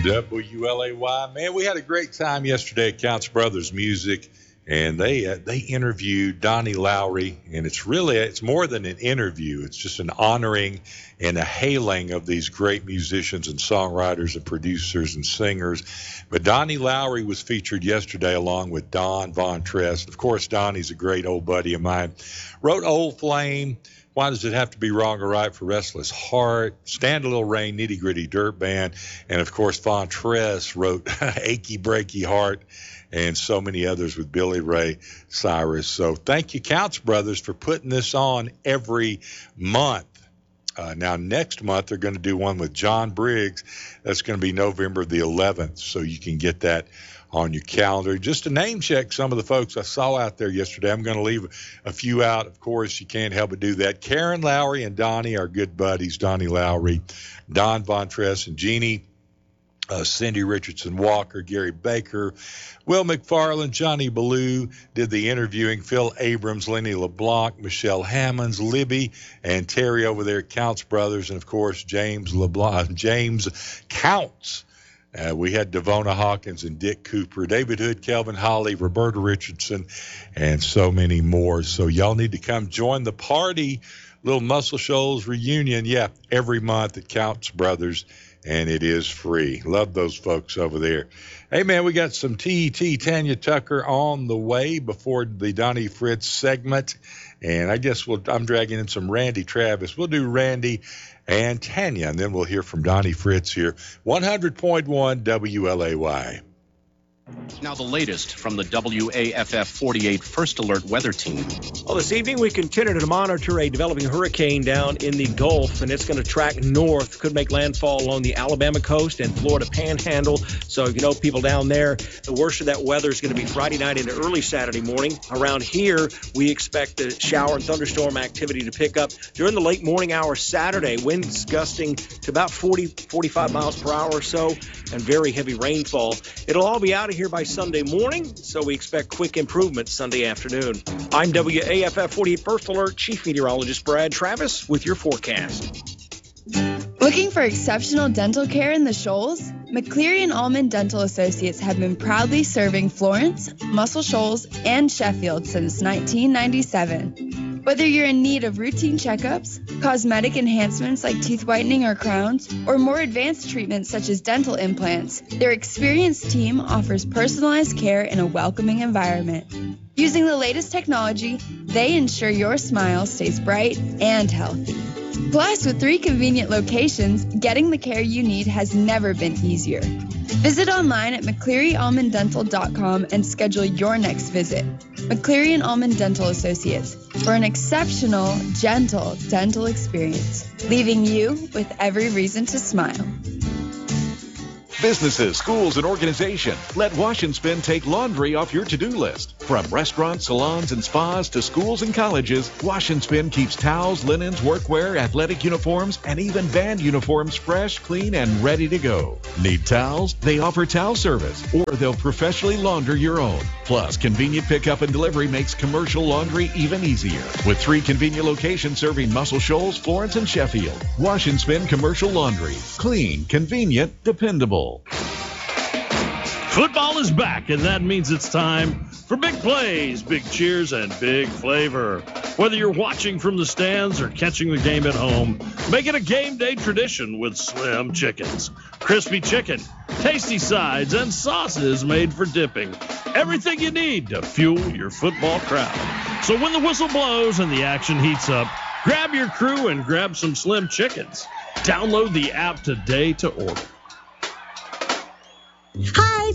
WLAY. Man, we had a great time yesterday at Counts Brothers Music, and they interviewed Donnie Lowry, and it's more than an interview. It's just an honoring and a hailing of these great musicians and songwriters and producers and singers. But Donnie Lowry was featured yesterday along with Don Von Trest. Of course, Donnie's a great old buddy of mine. Wrote Old Flame, Why Does It Have to Be Wrong or Right for Restless Heart, Stand a Little Rain, Nitty Gritty Dirt Band, and of course Von Trest wrote Achy Breaky Heart and so many others with Billy Ray Cyrus. So thank you, Counts Brothers, for putting this on every month. Now, next month, they're going to do one with John Briggs. That's going to be November the 11th, so you can get that on your calendar. Just to name check some of the folks I saw out there yesterday. I'm going to leave a few out. Of course, you can't help but do that. Karen Lowry and Donnie are good buddies. Donnie Lowry, Don Von Trest, and Jeannie. Cindy Richardson Walker, Gary Baker, Will McFarland, Johnny Ballou did the interviewing, Phil Abrams, Lenny LeBlanc, Michelle Hammonds, Libby, and Terry over there at Counts Brothers, and of course James Counts. We had Devona Hawkins and Dick Cooper, David Hood, Kelvin Holly, Roberta Richardson, and so many more. So y'all need to come join the party. Little Muscle Shoals reunion, every month at Counts Brothers, and it is free. Love those folks over there. Hey, man, we got some TET Tanya Tucker on the way before the Donnie Fritz segment, and I guess I'm dragging in some Randy Travis. We'll do Randy and Tanya, and then we'll hear from Donnie Fritz here. 100.1 WLAY. Now the latest from the WAFF 48 First Alert Weather Team. Well, this evening we continue to monitor a developing hurricane down in the Gulf, and it's going to track north, could make landfall along the Alabama coast and Florida Panhandle. So, people down there, the worst of that weather is going to be Friday night into early Saturday morning. Around here, we expect the shower and thunderstorm activity to pick up during the late morning hours Saturday. Winds gusting to about 45 miles per hour or so, and very heavy rainfall. It'll all be out of here by Sunday morning, so we expect quick improvement Sunday afternoon. I'm WAFF 48 First Alert Chief Meteorologist Brad Travis with your forecast. Looking for exceptional dental care in the Shoals? McCleary and Allman Dental Associates have been proudly serving Florence, Muscle Shoals, and Sheffield since 1997. Whether you're in need of routine checkups, cosmetic enhancements like teeth whitening or crowns, or more advanced treatments such as dental implants, their experienced team offers personalized care in a welcoming environment. Using the latest technology, they ensure your smile stays bright and healthy. Plus, with 3 convenient locations, getting the care you need has never been easier. Visit online at McClearyAlmondDental.com and schedule your next visit. McCleary and Almond Dental Associates, for an exceptional, gentle dental experience, leaving you with every reason to smile. Businesses, schools, and organizations, let Wash and Spin take laundry off your to-do list. From restaurants, salons, and spas to schools and colleges, Wash and Spin keeps towels, linens, workwear, athletic uniforms, and even band uniforms fresh, clean, and ready to go. Need towels? They offer towel service, or they'll professionally launder your own. Plus, convenient pickup and delivery makes commercial laundry even easier. With 3 convenient locations serving Muscle Shoals, Florence, and Sheffield. Wash and Spin Commercial Laundry. Clean, convenient, dependable. Football is back, and that means it's time for big plays, big cheers, and big flavor. Whether you're watching from the stands or catching the game at home, make it a game day tradition with Slim Chickens. Crispy chicken, tasty sides, and sauces made for dipping. Everything you need to fuel your football crowd. So when the whistle blows and the action heats up, grab your crew and grab some Slim Chickens. Download the app today to order. Hi,